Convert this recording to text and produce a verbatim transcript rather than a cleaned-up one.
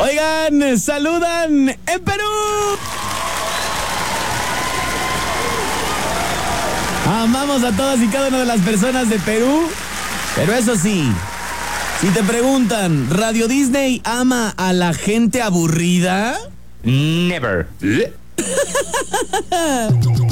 Oigan, saludan en Perú. Amamos a todas y cada una de las personas de Perú. Pero eso sí, si te preguntan, ¿Radio Disney ama a la gente aburrida? Never.